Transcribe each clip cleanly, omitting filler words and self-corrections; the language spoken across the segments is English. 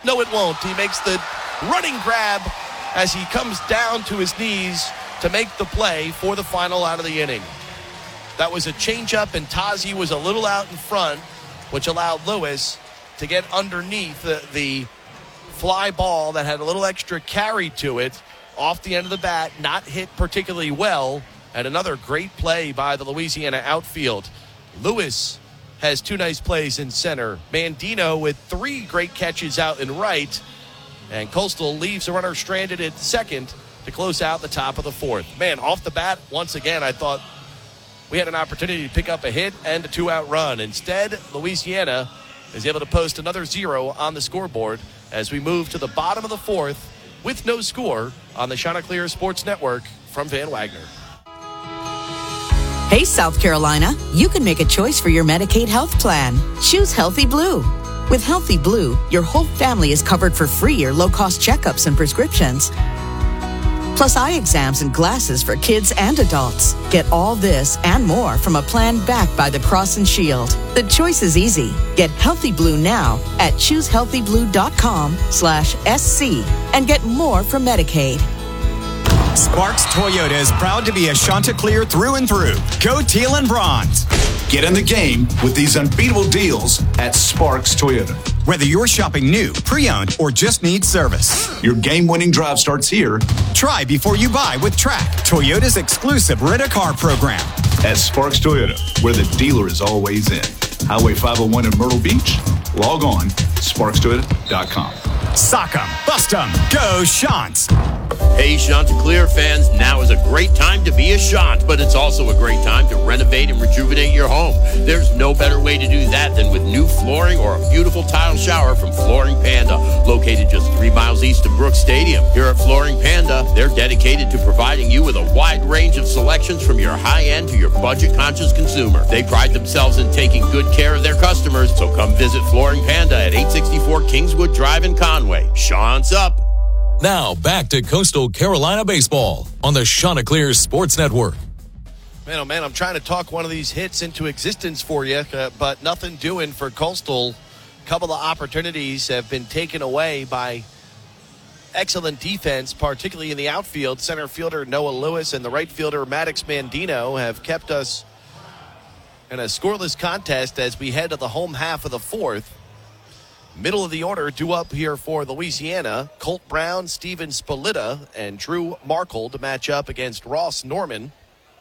No, it won't. He makes the running grab as he comes down to his knees to make the play for the final out of the inning. That was a changeup, and Tazi was a little out in front, which allowed Lewis to get underneath the fly ball that had a little extra carry to it off the end of the bat, not hit particularly well, and another great play by the Louisiana outfield. Lewis has two nice plays in center. Mandino with three great catches out in right, and Coastal leaves a runner stranded at second to close out the top of the fourth. Man, off the bat, once again, I thought we had an opportunity to pick up a hit and a two-out run. Instead, Louisiana is able to post another 0 on the scoreboard as we move to the bottom of the fourth with no score on the Chanticleer Sports Network from Van Wagner. Hey, South Carolina, you can make a choice for your Medicaid health plan. Choose Healthy Blue. With Healthy Blue, your whole family is covered for free or low-cost checkups and prescriptions, plus eye exams and glasses for kids and adults. Get all this and more from a plan backed by the Cross and Shield. The choice is easy. Get Healthy Blue now at choosehealthyblue.com/SC and get more from Medicaid. Sparks Toyota is proud to be a Chanticleer through and through. Go teal and bronze. Get in the game with these unbeatable deals at Sparks Toyota. Whether you're shopping new, pre-owned, or just need service, your game-winning drive starts here. Try before you buy with Track, Toyota's exclusive rent-a-car program. At Sparks Toyota, where the dealer is always in. Highway 501 in Myrtle Beach. Log on, sparkstoyota.com. Sock 'em, bust 'em, go Chants! Hey, Chanticleer fans, now is a great time to be a Chant, but it's also a great time to renovate and rejuvenate your home. There's no better way to do that than with new flooring or a beautiful tile shower from Flooring Panda, located just 3 miles east of Brooks Stadium. Here at Flooring Panda, they're dedicated to providing you with a wide range of selections from your high-end to your budget-conscious consumer. They pride themselves in taking good care of their customers, so come visit Flooring Panda at 864 Kingswood Drive in Conway. Chants up! Now, back to Coastal Carolina baseball on the Chanticleer Sports Network. Man, oh man, I'm trying to talk one of these hits into existence for you, but nothing doing for Coastal. A couple of opportunities have been taken away by excellent defense, particularly in the outfield. Center fielder Noah Lewis and the right fielder Maddox Mandino have kept us in a scoreless contest as we head to the home half of the fourth. Middle of the order due up here for Louisiana. Colt Brown, Steven Spolita, and Drew Markle to match up against Ross Norman.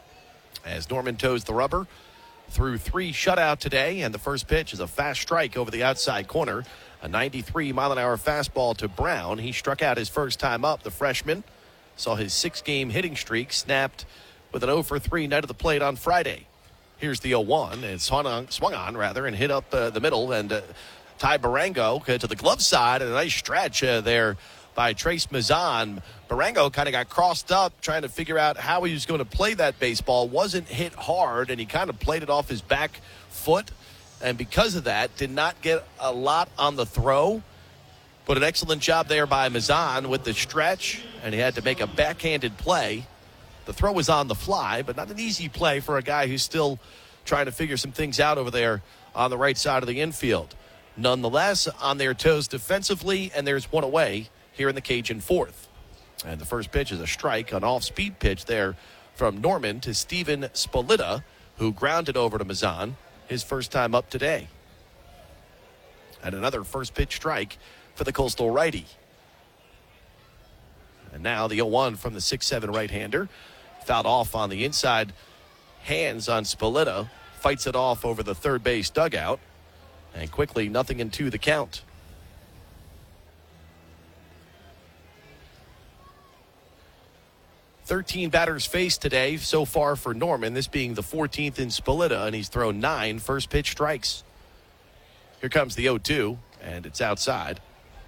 As Norman toes the rubber through 3 shutout today, and the first pitch is a fast strike over the outside corner. A 93-mile-an-hour fastball to Brown. He struck out his first time up, the freshman. Saw his 6-game hitting streak snapped with an 0-for-3 night of the plate on Friday. Here's the 0-1, and swung on, and hit up the middle, and Ty Barango to the glove side, and a nice stretch there by Trace Mazan. Barango kind of got crossed up trying to figure out how he was going to play that baseball. Wasn't hit hard, and he kind of played it off his back foot, and because of that, did not get a lot on the throw. But an excellent job there by Mazan with the stretch, and he had to make a backhanded play. The throw was on the fly, but not an easy play for a guy who's still trying to figure some things out over there on the right side of the infield. Nonetheless, on their toes defensively, and there's one away here in the Cajun fourth. And the first pitch is a strike, an off-speed pitch there from Norman to Steven Spolita, who grounded over to Mazan, his first time up today. And another first pitch strike for the Coastal righty. And now the 0-1 from the 6'7 right-hander. Fouled off on the inside hands on Spolita. Fights it off over the third base dugout. And quickly, 0-2 the count. "13 batters faced today so far for Norman, this being the 14th in Spolita, and he's thrown 9 first pitch strikes. Here comes the 0-2, and it's outside.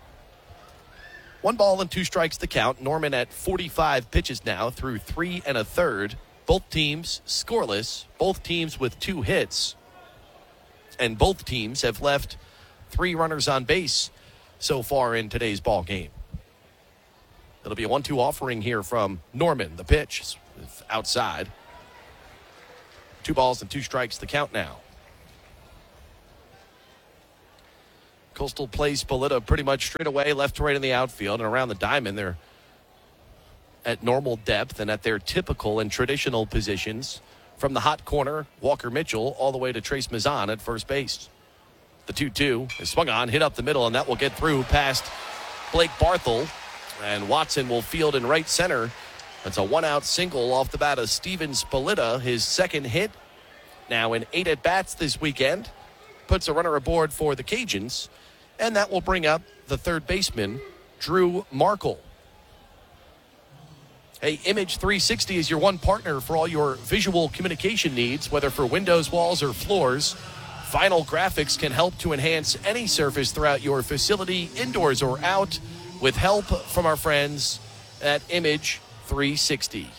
1 ball and 2 strikes the count. Norman at 45 pitches now through 3 1/3. Both teams scoreless, both teams with 2 hits. And both teams have left 3 runners on base so far in today's ball game. It'll be a 1-2 offering here from Norman. The pitch is outside. 2 balls and 2 strikes the count now. Coastal plays Spalletta pretty much straight away, left to right in the outfield, and around the diamond. They're at normal depth and at their typical and traditional positions, from the hot corner, Walker Mitchell, all the way to Trace Mazan at first base. The 2-2 is swung on, hit up the middle, and that will get through past Blake Barthel. And Watson will field in right center. That's a one-out single off the bat of Steven Spalletta, his second hit. Now in 8 at-bats this weekend. Puts a runner aboard for the Cajuns. And that will bring up the third baseman, Drew Markle. Hey, Image 360 is your one partner for all your visual communication needs, whether for windows, walls, or floors. Vinyl graphics can help to enhance any surface throughout your facility, indoors or out, with help from our friends at Image 360.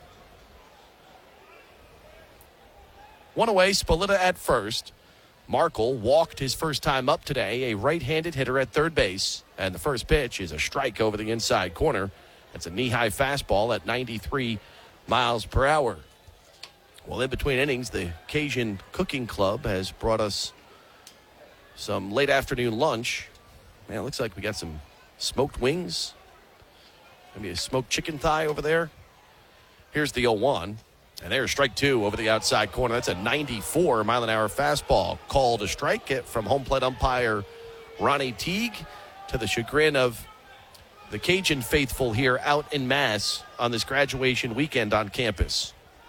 One away, Spalletta at first. Markle walked his first time up today, a right-handed hitter at third base. And the first pitch is a strike over the inside corner. That's a knee-high fastball at 93 miles per hour. Well, in between innings, the Cajun Cooking Club has brought us some late afternoon lunch. Man, it looks like we got some smoked wings. Maybe a smoked chicken thigh over there. Here's the 0-1. And there's strike 2 over the outside corner. That's a 94-mile-an-hour fastball. Called a strike from home plate umpire Ronnie Teague, to the chagrin of the Cajun faithful here out in Mass on this graduation weekend on campus.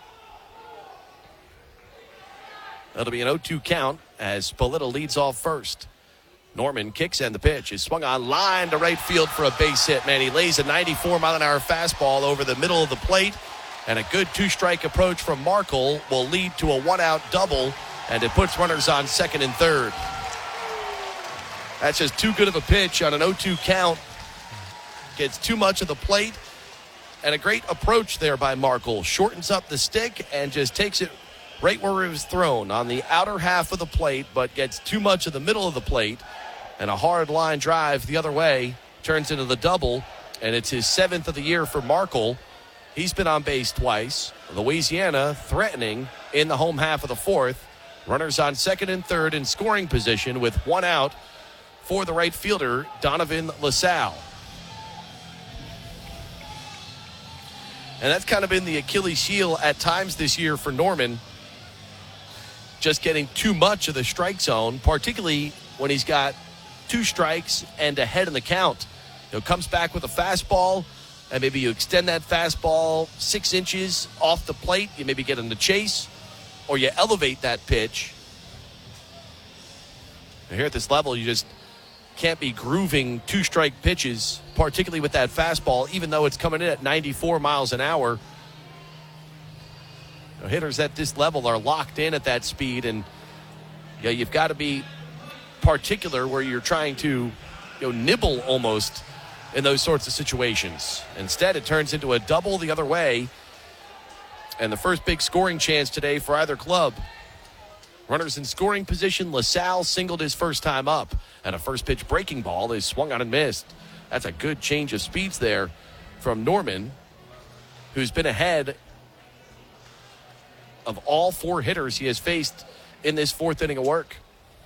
That'll be an 0-2 count as Spalletta leads off first. Norman kicks, and the pitch is swung on, line to right field for a base hit. Man, he lays a 94-mile-an-hour fastball over the middle of the plate, and a good two-strike approach from Markle will lead to a one-out double, and it puts runners on second and third. That's just too good of a pitch on an 0-2 count. Gets too much of the plate, and a great approach there by Markle. Shortens up the stick and just takes it right where it was thrown, on the outer half of the plate, but gets too much of the middle of the plate. And a hard line drive the other way turns into the double, and it's his 7th of the year for Markle. He's been on base twice. Louisiana threatening in the home half of the 4th. Runners on second and third in scoring position with one out for the right fielder, Donovan LaSalle. And that's kind of been the Achilles heel at times this year for Norman. Just getting too much of the strike zone, particularly when he's got 2 strikes and ahead in the count. Comes back with a fastball, and maybe you extend that fastball 6 inches off the plate. You maybe get in the chase, or you elevate that pitch. And here at this level, you just can't be grooving 2-strike pitches, particularly with that fastball, even though it's coming in at 94 miles an hour. Hitters at this level are locked in at that speed, and you've got to be particular where you're trying to nibble almost in those sorts of situations. Instead, it turns into a double the other way, and the first big scoring chance today for either club. Runners in scoring position. LaSalle singled his first time up, and a first pitch breaking ball is swung on and missed. That's a good change of speeds there from Norman, who's been ahead of all 4 hitters he has faced in this 4th inning of work.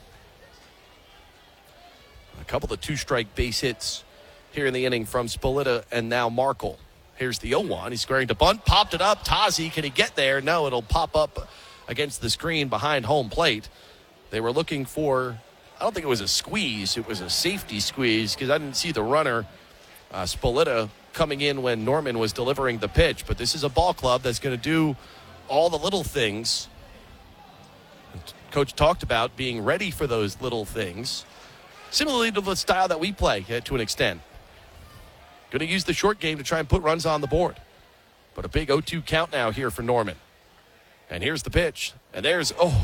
A couple of 2-strike base hits here in the inning from Spalletta and now Markle. Here's the 0-1. He's squaring to bunt, popped it up. Tazi, can he get there? No, it'll pop up against the screen behind home plate. They were looking for, I don't think it was a squeeze, it was a safety squeeze, because I didn't see the runner, Spalletta, coming in when Norman was delivering the pitch. But this is a ball club that's going to do all the little things. Coach talked about being ready for those little things, similarly to the style that we play to an extent. Going to use the short game to try and put runs on the board. But a big 0-2 count now here for Norman. And here's the pitch. And there's, oh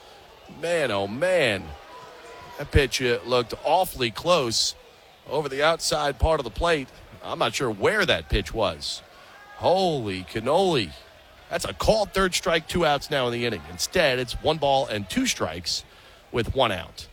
man. That pitch looked awfully close over the outside part of the plate. I'm not sure where that pitch was. Holy cannoli. That's a called third strike, 2 outs now in the inning. Instead, it's 1 ball and 2 strikes with 1 out.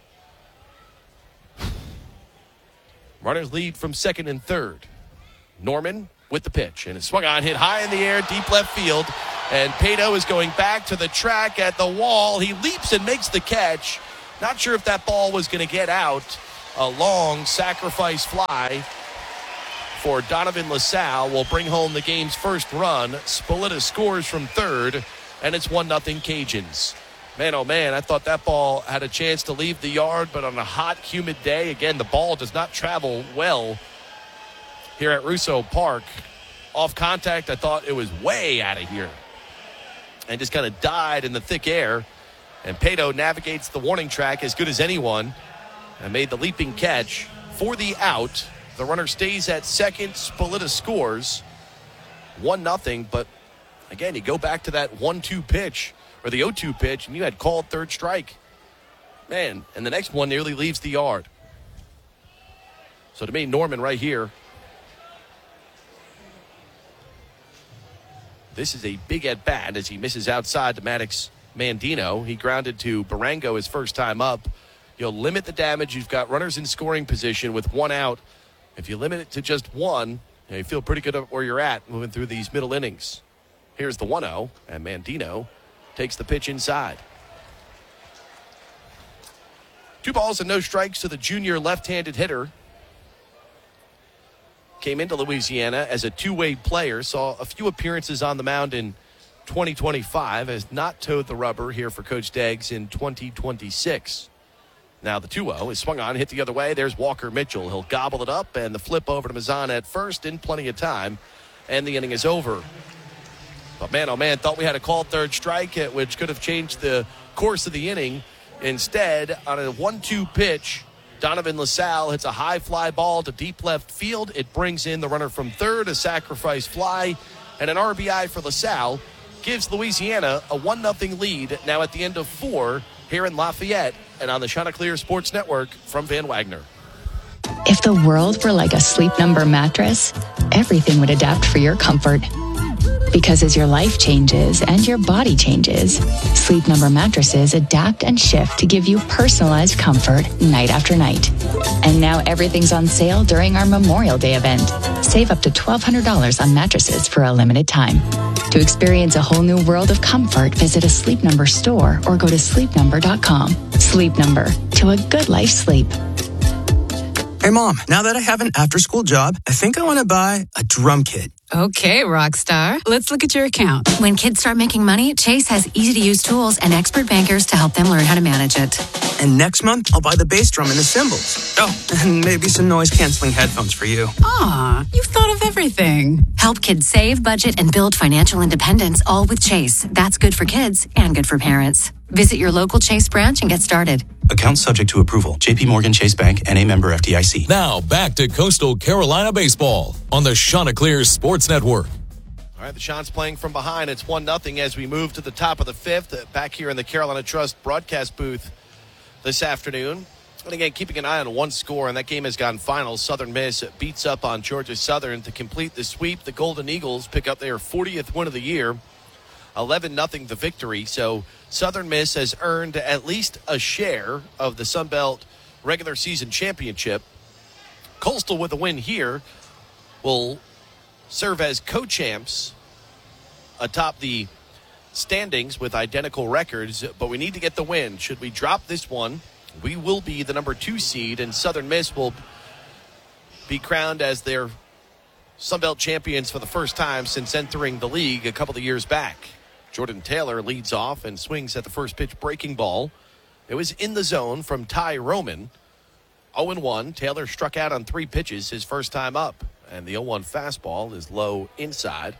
Runners lead from second and third. Norman with the pitch, and it's swung on, hit high in the air, deep left field, and Pato is going back to the track at the wall. He leaps and makes the catch. Not sure if that ball was going to get out, A long sacrifice fly for Donovan LaSalle will bring home the game's first run. Spalletta scores from third, and it's 1-0 Cajuns. Man, oh man, I thought that ball had a chance to leave the yard, but on a hot, humid day, again, the ball does not travel well here at Russo Park. Off contact, I thought it was way out of here. And just kind of died in the thick air. And Pato navigates the warning track as good as anyone and made the leaping catch for the out. The runner stays at second. Spalletta scores 1-0. But again, you go back to that 1-2 pitch or the 0-2 pitch, and you had called third strike. Man, and the next one nearly leaves the yard. So to me, Norman right here, this is a big at-bat as he misses outside to Maddox Mandino. He grounded to Barango his first time up. You'll limit the damage. You've got runners in scoring position with one out. If you limit it to just one, you feel pretty good at where you're at moving through these middle innings. Here's the 1-0, and Mandino takes the pitch inside. 2 balls and no strikes to the junior left-handed hitter. Came into Louisiana as a two-way player, saw a few appearances on the mound in 2025, has not towed the rubber here for Coach Deggs in 2026. Now the 2-0 is swung on, hit the other way. There's Walker Mitchell. He'll gobble it up, and the flip over to Mazan at first in plenty of time, and the inning is over. But man, oh man, thought we had a called third strike, which could have changed the course of the inning. Instead, on a 1-2 pitch, Donovan LaSalle hits a high fly ball to deep left field. It brings in the runner from third, a sacrifice fly, and an RBI for LaSalle gives Louisiana a 1-0 lead now at the end of 4 here in Lafayette and on the Chanticleer Sports Network from Van Wagner. If the world were like a Sleep Number mattress, everything would adapt for your comfort. Because as your life changes and your body changes, Sleep Number mattresses adapt and shift to give you personalized comfort night after night. And now everything's on sale during our Memorial Day event. Save up to $1,200 on mattresses for a limited time. To experience a whole new world of comfort, visit a Sleep Number store or go to sleepnumber.com. Sleep Number, to a good life sleep. Hey, Mom, now that I have an after-school job, I think I want to buy a drum kit. Okay, Rockstar. Let's look at your account. When kids start making money, Chase has easy-to-use tools and expert bankers to help them learn how to manage it. And next month, I'll buy the bass drum and the cymbals. Oh, and maybe some noise-canceling headphones for you. Aw, you've thought of everything. Help kids save, budget, and build financial independence, all with Chase. That's good for kids and good for parents. Visit your local Chase branch and get started. Account subject to approval. J.P. Morgan Chase Bank, N.A. member FDIC. Now back to Coastal Carolina baseball on the Chanticleer Sports Network. All right, the Chants playing from behind. It's 1-0 as we move to the top of the 5th. Back here in the Carolina Trust broadcast booth this afternoon. And again, keeping an eye on one score, and that game has gone final. Southern Miss beats up on Georgia Southern to complete the sweep. The Golden Eagles pick up their 40th win of the year. 11-0 the victory. So Southern Miss has earned at least a share of the Sun Belt regular season championship. Coastal with a win here will serve as co-champs atop the standings with identical records, but we need to get the win. Should we drop this one, we will be the number 2 seed, and Southern Miss will be crowned as their Sun Belt champions for the first time since entering the league a couple of years back. Jordan Taylor leads off and swings at the first pitch breaking ball. It was in the zone from Ty Roman. 0-1. Taylor struck out on 3 pitches his first time up. And the 0-1 fastball is low inside.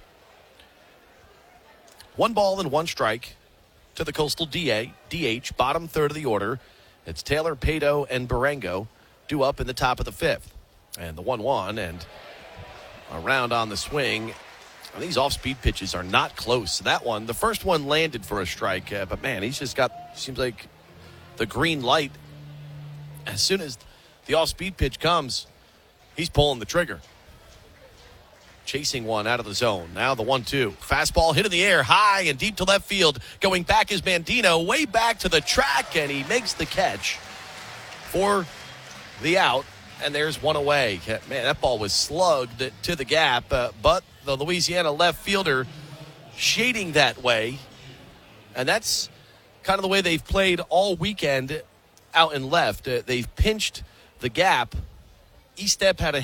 1 ball and 1 strike to the Coastal DH, bottom third of the order. It's Taylor, Pato, and Barango due up in the top of the 5th. And the 1-1 and around on the swing. And these off-speed pitches are not close. That one, the first one landed for a strike, but man, he's just got, seems like the green light. As soon as the off-speed pitch comes, he's pulling the trigger. Chasing one out of the zone. Now the 1-2. Fastball hit in the air, high and deep to left field. Going back is Mandino, way back to the track, and he makes the catch for the out. And there's one away. Man, that ball was slugged to the gap, but the Louisiana left fielder shading that way. And that's kind of the way they've played all weekend out in left. They've pinched the gap. ESTEP had a